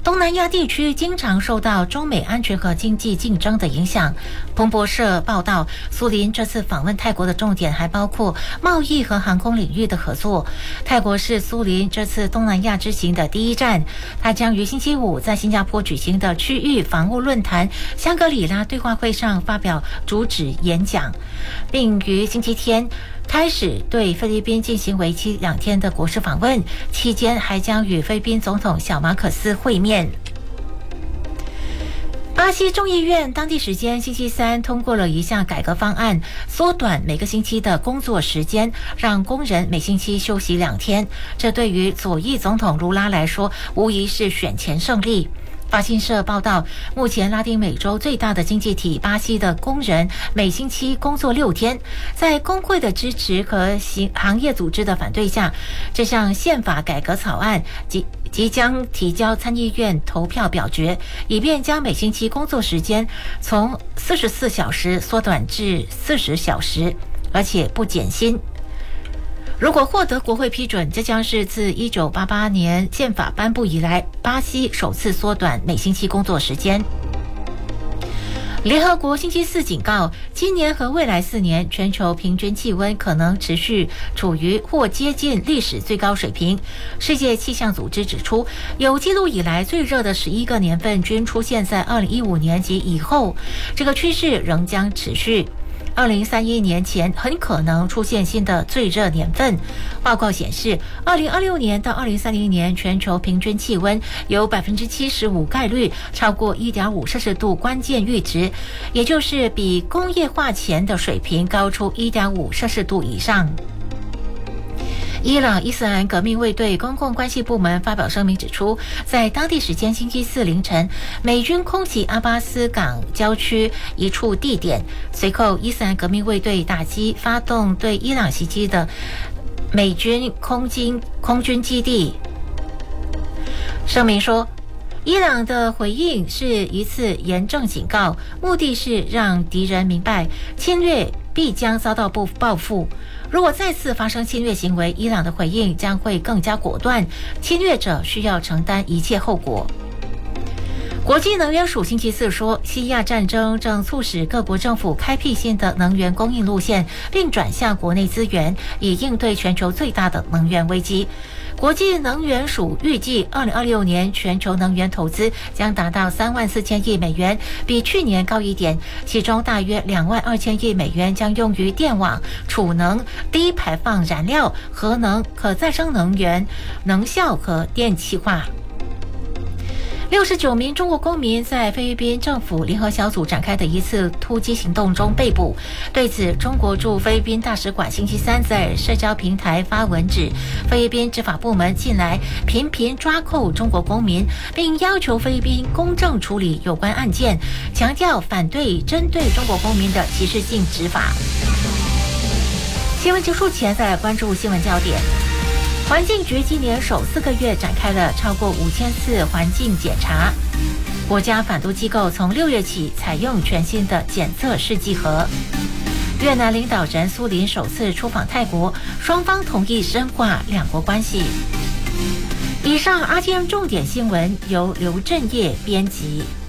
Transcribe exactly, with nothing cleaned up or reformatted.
东南亚地区经常受到中美安全和经济竞争的影响。彭博社报道，苏林这次访问泰国的重点还包括贸易和航空领域的合作。泰国是苏林这次东南亚之行的第一站，他将于星期五在新加坡举行的区域防务论坛香格里拉对话会上发表主旨演讲，并于星期天开始对菲律宾进行为期两天的国事访问，期间还将与菲律宾总统小马可斯会面。巴西众议院当地时间星期三通过了一项改革方案，缩短每个星期的工作时间，让工人每星期休息两天。这对于左翼总统卢拉来说，无疑是选前胜利。法新社报道，目前拉丁美洲最大的经济体巴西的工人每星期工作六天，在工会的支持和行业组织的反对下，这项宪法改革草案即即将提交参议院投票表决，以便将每星期工作时间从四十四小时缩短至四十小时，而且不减薪。如果获得国会批准，这将是自一九八八年宪法颁布以来，巴西首次缩短每星期工作时间。联合国星期四警告，今年和未来四年全球平均气温可能持续处于或接近历史最高水平。世界气象组织指出，有记录以来最热的十一个年份均出现在二零一五年及以后，这个趋势仍将持续。二零三一年前很可能出现新的最热年份。报告显示，二零二六年到二零三零年全球平均气温有 百分之七十五 概率超过 一点五摄氏度关键阈值，也就是比工业化前的水平高出 一点五摄氏度以上。伊朗伊斯兰革命卫队公共关系部门发表声明指出，在当地时间星期四凌晨，美军空袭阿巴斯港郊区一处地点，随后伊斯兰革命卫队打击发动对伊朗袭击的美军空军空军基地。声明说，伊朗的回应是一次严正警告，目的是让敌人明白侵略必将遭到报复。如果再次发生侵略行为，伊朗的回应将会更加果断，侵略者需要承担一切后果。国际能源署星期四说，西亚战争正促使各国政府开辟新的能源供应路线，并转向国内资源，以应对全球最大的能源危机。国际能源署预计，二零二六年全球能源投资将达到三万四千亿美元，比去年高一点。其中大约两万二千亿美元将用于电网、储能、低排放燃料、核能、可再生能源、能效和电气化。六十九名中国公民在菲律宾政府联合小组展开的一次突击行动中被捕。对此，中国驻菲律宾大使馆星期三在社交平台发文指，菲律宾执法部门近来频频抓扣中国公民，并要求菲律宾公正处理有关案件，强调反对针对中国公民的歧视性执法。新闻结束前，再来关注新闻焦点。环境局今年首四个月展开了超过五千次环境检查。国家反毒机构从六月起采用全新的检测试剂盒。越南领导人苏林首次出访泰国，双方同意深化两国关系。以上 R T M 重点新闻由刘振业编辑。